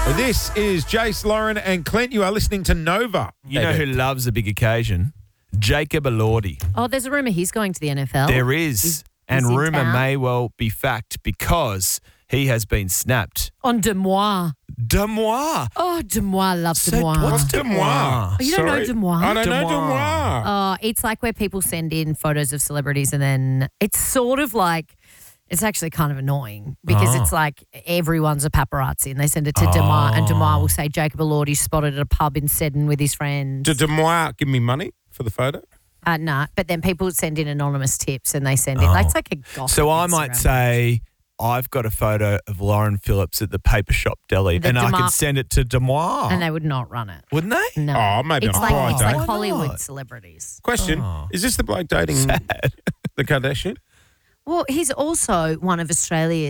This is Jace, Lauren and Clint. You are listening to Nova. You know who loves a big occasion? Jacob Elordi. Oh, there's a rumour he's going to the NFL. There is. And in rumour town? may well be fact because he has been snapped. On Demois. Demois. Oh, Demois. Love So Demois. what's Demois? Oh, you don't know Sorry. Demois? I don't know Demois. Demois. Oh, it's like where people send in photos of celebrities and then it's sort of like, it's actually kind of annoying because it's like everyone's a paparazzi and they send it to Demois and Demois will say Jacob Elordi spotted at a pub in Seddon with his friends. Did Demois give me money for the photo? Nah, but then people send in anonymous tips and they send in, like, it's like a gossip So I might Instagram. say, I've got a photo of Lauren Phillips at the Paper Shop Deli The and I Demois- can send it to Demois. And they would not run it. Wouldn't they? No. Oh, maybe it's on like, Friday. it's like Why Hollywood not? celebrities. Question, is this the bloke dating the Kardashian? Well, he's also one of Australia's